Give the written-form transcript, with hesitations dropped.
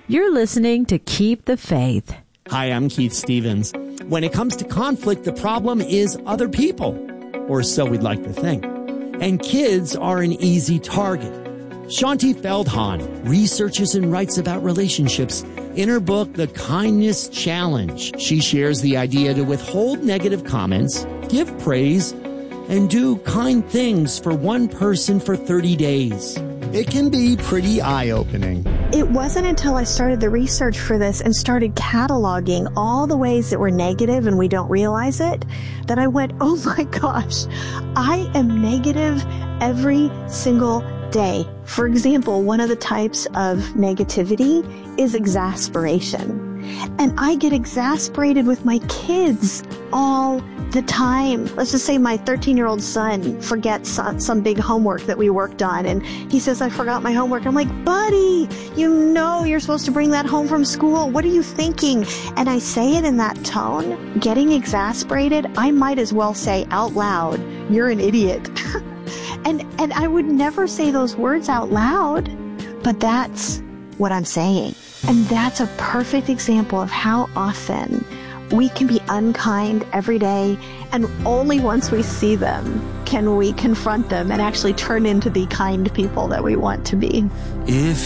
You're listening to Keep the Faith. Hi, I'm Keith Stevens. When it comes to conflict, the problem is other people, or so we'd like to think. And kids are an easy target. Shaunti Feldhahn researches and writes about relationships. In her book, The Kindness Challenge, she shares the idea to withhold negative comments, give praise, and do kind things for one person for 30 days. It can be pretty eye-opening. It wasn't until I started the research for this and started cataloging all the ways that were negative and we don't realize it, that I went, oh my gosh, I am negative every single day. For example, one of the types of negativity is exasperation. And I get exasperated with my kids all the time. Let's just say my 13-year-old son forgets some big homework that we worked on, and he says, I forgot my homework. I'm like, buddy, you know you're supposed to bring that home from school. What are you thinking? And I say it in that tone. Getting exasperated, I might as well say out loud, you're an idiot. And I would never say those words out loud, but that's what I'm saying. And that's a perfect example of how often we can be unkind every day, and only once we see them can we confront them and actually turn into the kind people that we want to be. If